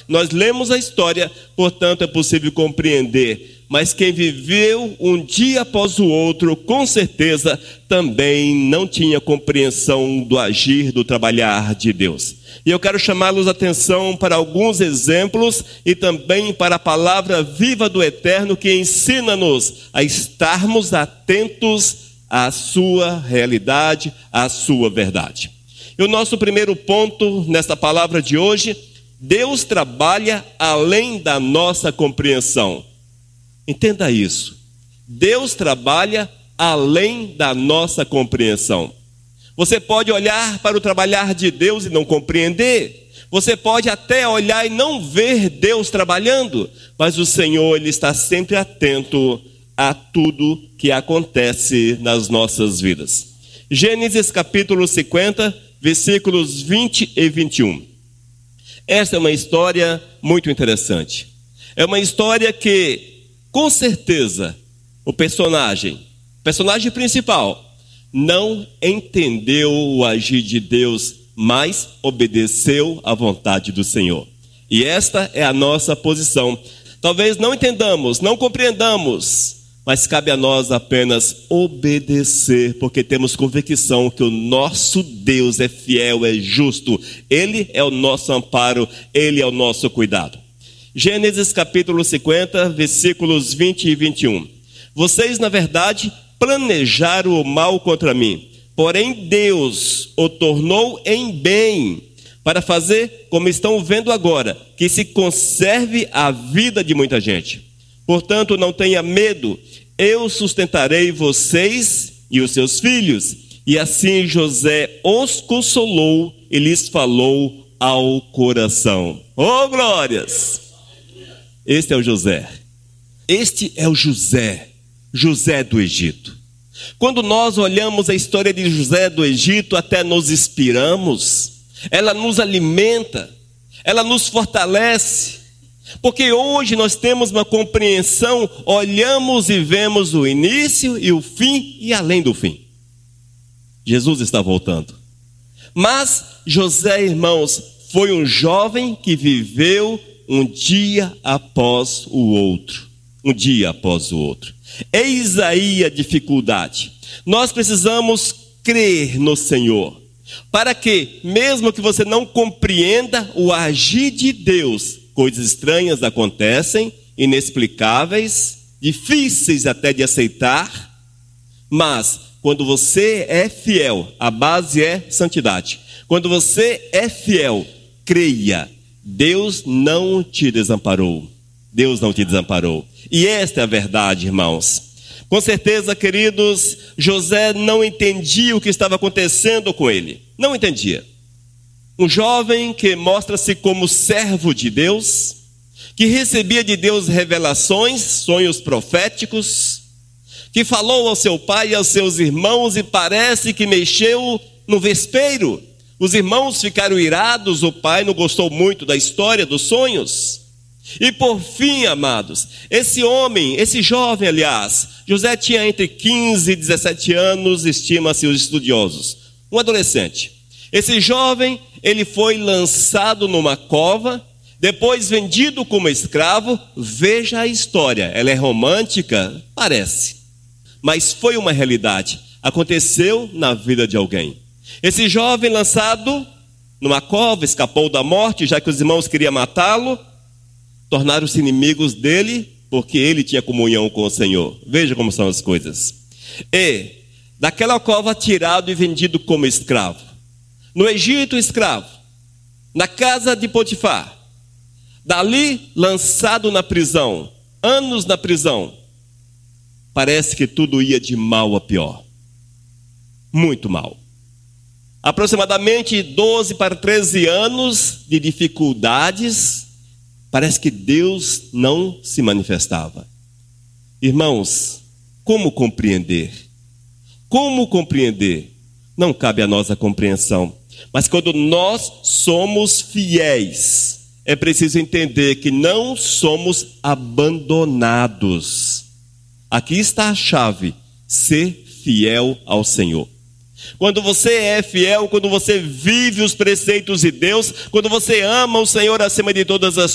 Nós lemos a história, portanto é possível compreender. Mas quem viveu um dia após o outro, com certeza, também não tinha compreensão do agir, do trabalhar de Deus. E eu quero chamá-los a atenção para alguns exemplos e também para a palavra viva do Eterno que ensina-nos a estarmos atentos à sua realidade, à sua verdade. E o nosso primeiro ponto nesta palavra de hoje: Deus trabalha além da nossa compreensão. Entenda isso. Deus trabalha além da nossa compreensão. Você pode olhar para o trabalhar de Deus e não compreender. Você pode até olhar e não ver Deus trabalhando. Mas o Senhor, Ele está sempre atento a tudo que acontece nas nossas vidas. Gênesis capítulo 50, versículos 20 e 21. Esta é uma história muito interessante. É uma história que, com certeza, o personagem principal não entendeu o agir de Deus, mas obedeceu à vontade do Senhor. E esta é a nossa posição. Talvez não entendamos, não compreendamos, mas cabe a nós apenas obedecer, porque temos convicção que o nosso Deus é fiel, é justo. Ele é o nosso amparo, Ele é o nosso cuidado. Gênesis capítulo 50, versículos 20 e 21. Vocês, na verdade, planejaram o mal contra mim, porém Deus o tornou em bem, para fazer, como estão vendo agora, que se conserve a vida de muita gente. Portanto, não tenha medo, eu sustentarei vocês e os seus filhos. E assim José os consolou e lhes falou ao coração. Oh, glórias! Este é o José. Este é o José, José do Egito. Quando nós olhamos a história de José do Egito, até nos inspiramos. Ela nos alimenta, ela nos fortalece. Porque hoje nós temos uma compreensão, olhamos e vemos o início e o fim e além do fim. Jesus está voltando. Mas José, irmãos, foi um jovem que viveu um dia após o outro. Um dia após o outro. Eis aí a dificuldade. Nós precisamos crer no Senhor. Para que, mesmo que você não compreenda o agir de Deus, coisas estranhas acontecem, inexplicáveis, difíceis até de aceitar, mas quando você é fiel, a base é santidade. Quando você é fiel, creia, Deus não te desamparou. Deus não te desamparou. E esta é a verdade, irmãos. Com certeza, queridos, José não entendia o que estava acontecendo com ele. Não entendia. Um jovem que mostra-se como servo de Deus, que recebia de Deus revelações, sonhos proféticos, que falou ao seu pai e aos seus irmãos e parece que mexeu no vespeiro. Os irmãos ficaram irados, o pai não gostou muito da história dos sonhos. E por fim, amados, esse jovem, aliás, José tinha entre 15 e 17 anos, estima-se os estudiosos, um adolescente. Esse jovem, ele foi lançado numa cova, depois vendido como escravo. Veja a história, ela é romântica? Parece, mas foi uma realidade, aconteceu na vida de alguém. Esse jovem lançado numa cova, escapou da morte, já que os irmãos queriam matá-lo, tornaram-se inimigos dele, porque ele tinha comunhão com o Senhor. Veja como são as coisas. E daquela cova tirado e vendido como escravo. No Egito, escravo. Na casa de Potifar. Dali, lançado na prisão. Anos na prisão. Parece que tudo ia de mal a pior. Muito mal. Aproximadamente 12 para 13 anos de dificuldades. Parece que Deus não se manifestava. Irmãos, como compreender? Como compreender? Não cabe a nós a compreensão. Mas quando nós somos fiéis, é preciso entender que não somos abandonados. Aqui está a chave: ser fiel ao Senhor. Quando você é fiel, quando você vive os preceitos de Deus, quando você ama o Senhor acima de todas as